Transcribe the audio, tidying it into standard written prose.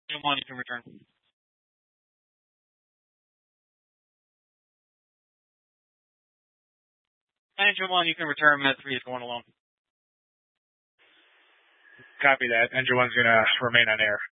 Engine 1, you can return. Engine 1, you can return. Med 3 is going alone. Copy that. Engine 1's going to remain on air.